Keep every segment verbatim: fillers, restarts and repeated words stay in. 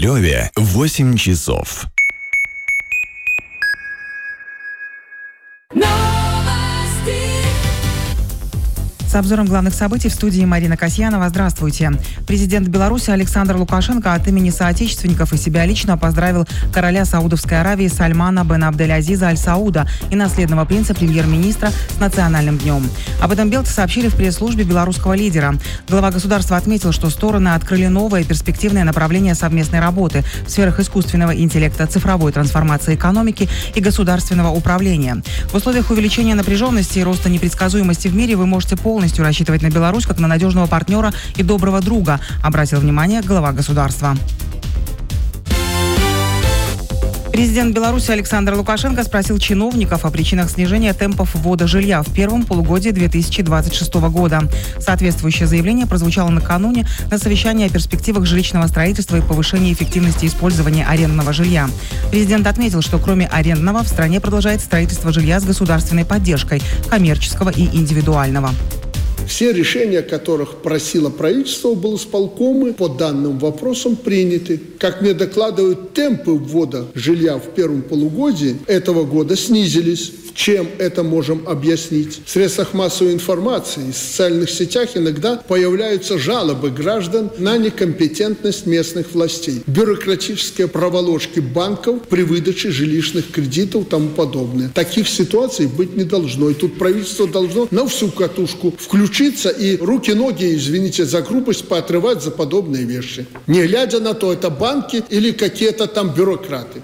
Могилеве восемь часов. С обзором главных событий в студии Марина Касьянова. Здравствуйте. Президент Беларуси Александр Лукашенко от имени соотечественников и себя лично поздравил короля Саудовской Аравии Сальмана бен Абдель-Азиза Аль-Сауда и наследного принца премьер-министра с национальным днем. Об этом белты сообщили в пресс-службе белорусского лидера. Глава государства отметил, что стороны открыли новое перспективное направление совместной работы в сферах искусственного интеллекта, цифровой трансформации экономики и государственного управления. В условиях увеличения напряженности и роста непредсказуемости в мире вы можете полностью полностью рассчитывать на Беларусь как на надежного партнера и доброго друга, обратил внимание глава государства. Президент Беларуси Александр Лукашенко спросил чиновников о причинах снижения темпов ввода жилья в первом полугодии две тысячи двадцать шестого года. Соответствующее заявление прозвучало накануне на совещании о перспективах жилищного строительства и повышении эффективности использования арендного жилья. Президент отметил, что кроме арендного в стране продолжает строительство жилья с государственной поддержкой, коммерческого и индивидуального. Все решения, которых просило правительство, облсполкомы по данным вопросам приняты. Как мне докладывают, темпы ввода жилья в первом полугодии этого года снизились. Чем это можем объяснить? В средствах массовой информации и в социальных сетях иногда появляются жалобы граждан на некомпетентность местных властей, бюрократические проволочки банков при выдаче жилищных кредитов и тому подобное. Таких ситуаций быть не должно. И тут правительство должно на всю катушку включиться и руки-ноги, извините за грубость, поотрывать за подобные вещи. Не глядя на то, это банки или какие-то там бюрократы.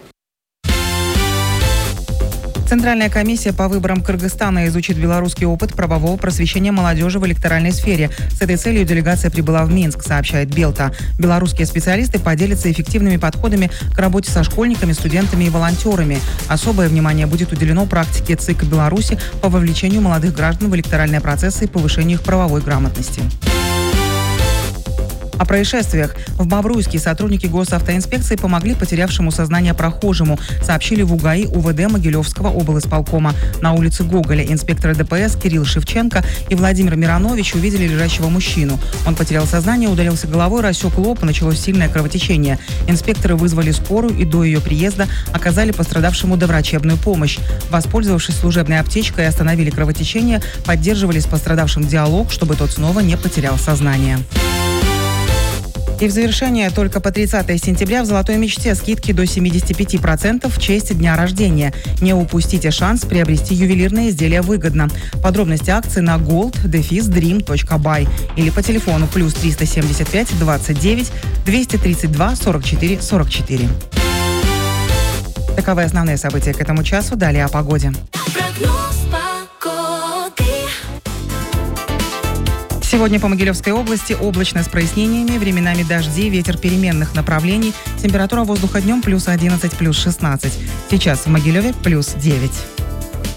Центральная комиссия по выборам Кыргызстана изучит белорусский опыт правового просвещения молодежи в электоральной сфере. С этой целью делегация прибыла в Минск, сообщает Белта. Белорусские специалисты поделятся эффективными подходами к работе со школьниками, студентами и волонтерами. Особое внимание будет уделено практике ЦИК Беларуси по вовлечению молодых граждан в электоральные процессы и повышению их правовой грамотности. О происшествиях. В Бобруйске сотрудники госавтоинспекции помогли потерявшему сознание прохожему, сообщили в УГАИ УВД Могилевского облисполкома. На улице Гоголя инспекторы ДПС Кирилл Шевченко и Владимир Миронович увидели лежащего мужчину. Он потерял сознание, ударился головой, рассек лоб, началось сильное кровотечение. Инспекторы вызвали скорую и до ее приезда оказали пострадавшему доврачебную помощь. Воспользовавшись служебной аптечкой, остановили кровотечение, поддерживали с пострадавшим диалог, чтобы тот снова не потерял сознание. И в завершение, только по тридцатого сентября в «Золотой мечте» скидки до семьдесят пять процентов в честь дня рождения. Не упустите шанс приобрести ювелирные изделия выгодно. Подробности акции на gold dash dream точка by или по телефону плюс триста семьдесят пять двадцать девять двести тридцать два сорок четыре сорок четыре. Таковы основные события к этому часу. Далее о погоде. Сегодня по Могилевской области облачно с прояснениями, временами дожди, ветер переменных направлений. Температура воздуха днем плюс одиннадцать, плюс шестнадцать. Сейчас в Могилеве плюс девять.